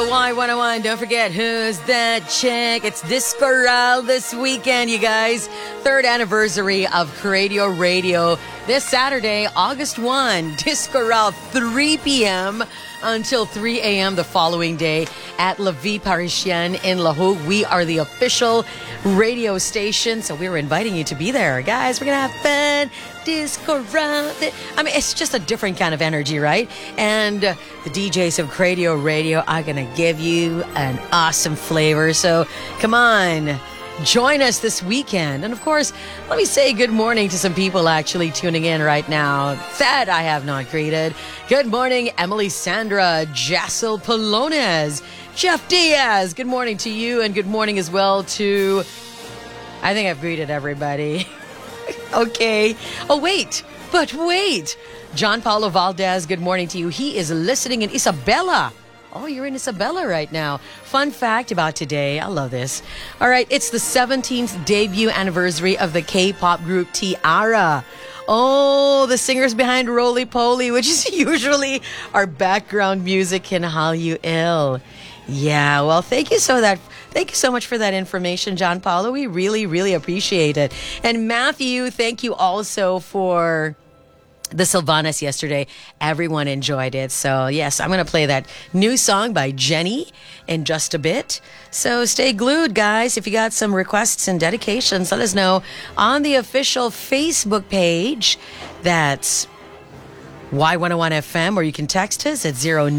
Y101. Don't forget, who's that chick? It's Discoral this weekend, you guys. Third anniversary of Cradio Radio. This Saturday, August 1, Discoral, 3 p.m. until 3 a.m. the following day at La Vie Parisienne in La Hogue. We are the official radio station, so we're inviting you to be there. Guys, we're going to have fun. Discoral. I mean, it's just a different kind of energy, right? And the DJs of Cradio Radio are going to give you an awesome flavor. So come on. Join us this weekend. And of course, let me say good morning to some people actually tuning in right now that I have not greeted. Good morning, Emily Sandra, Jassel Polones, Jeff Diaz. Good morning to you, and good morning as well to, I think I've greeted everybody. Okay. Oh, wait. John Paulo Valdez, good morning to you. He is listening in Isabela. Oh, you're in Isabela right now. Fun fact about today. I love this. All right, it's the 17th debut anniversary of the K-pop group T-ara. Oh, the singers behind Roly Poly, which is usually our background music, can Hallyu Ill. Yeah, well, thank you so much for that information, John Paulo. We really, really appreciate it. And Matthew, thank you also for the Sylvanas yesterday. Everyone enjoyed it. So yes, I'm going to play that new song by Jenny in just a bit. So stay glued, guys. If you got some requests and dedications, let us know on the official Facebook page. That's Y101 FM, or you can text us at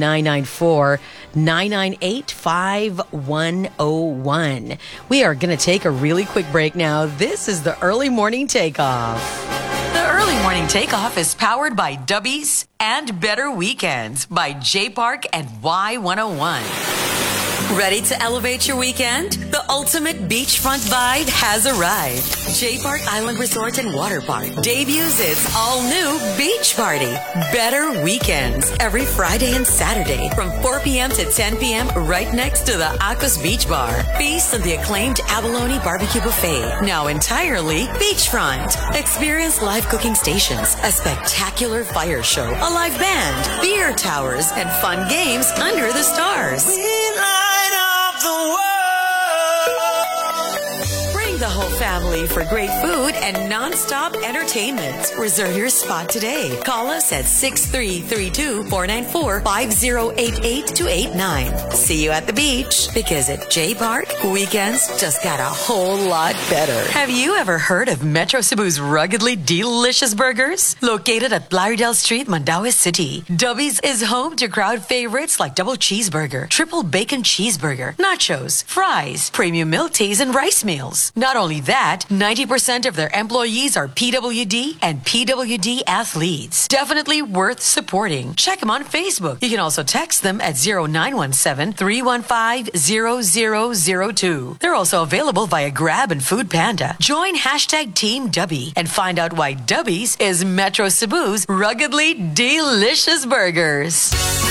0994-998-5101. We are going to take a really quick break now. This is the Early Morning Takeoff. Early Morning Takeoff is powered by Dubbies and Better Weekends by J Park and Y101. Ready to elevate your weekend? The ultimate beachfront vibe has arrived. J Park Island Resort and Water Park debuts its all-new beach party. Better Weekends every Friday and Saturday from 4 p.m. to 10 p.m. right next to the Akos Beach Bar. Feast on the acclaimed Abalone Barbecue Buffet, now entirely beachfront. Experience live cooking stations, a spectacular fire show, a live band, beer towers, and fun games under the stars. Bring the whole family for great food and non-stop entertainment. Reserve your spot today. Call us at 6332-494-5088-89. See you at the beach, because at J Park, weekends just got a whole lot better. Have you ever heard of Metro Cebu's ruggedly delicious burgers? Located at Blaridel Street, Mandaue City, Dubbies is home to crowd favorites like double cheeseburger, triple bacon cheeseburger, nachos, fries, premium milk teas, and rice meals. Not only that, 90% of their employees are PWD and PWD athletes. Definitely worth supporting. Check them on Facebook. You can also text them at 0917-315-0002. They're also available via Grab and Food Panda. Join hashtag Team Dubby and find out why Dubbies is Metro Cebu's ruggedly delicious burgers.